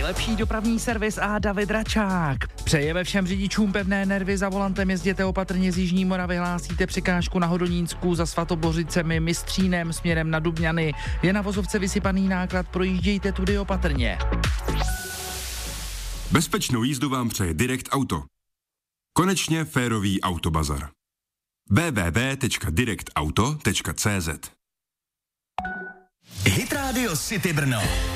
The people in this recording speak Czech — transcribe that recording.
nejlepší dopravní servis a David Račák. Přejeme všem řidičům pevné nervy, za volantem jezděte opatrně, z jižní Moravy hlásíte překážku na Hodonínsku za Svatobořicemi, Mystřínem směrem na Dubňany. Je na vozovce vysypaný náklad, projíždějte tudy opatrně. Bezpečnou jízdu vám přeje Direct Auto. Konečně férový autobazar. www.directauto.cz Hit Radio City Brno.